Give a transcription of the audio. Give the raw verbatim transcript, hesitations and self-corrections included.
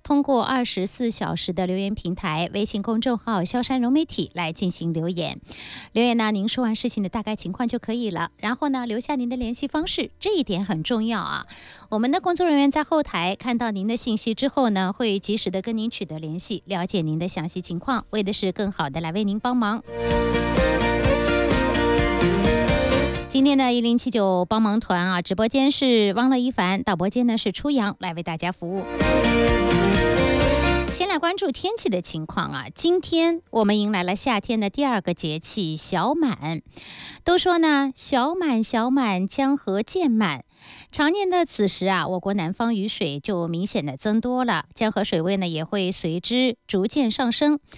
通过二十四小时的留言平台微信公众号萧山融媒体来进行留言。留言呢，您说完事情的大概情况就可以了，然后呢留下您的联系方式，这一点很重要啊。我们的工作人员在后台看到您的信息之后呢，会及时的跟您取得联系，了解您的详细情况，为的是更好的来为您帮忙。今天的一零七九帮忙团啊，直播间是汪乐一凡，导播间呢是初阳，来为大家服务。先来关注天气的情况啊，今天我们迎来了夏天的第二个节气小满。都说呢，小满小满，江河渐满。常年的此时啊，我国南方雨水就明显的增多了，江河水位呢也会随之逐渐上升。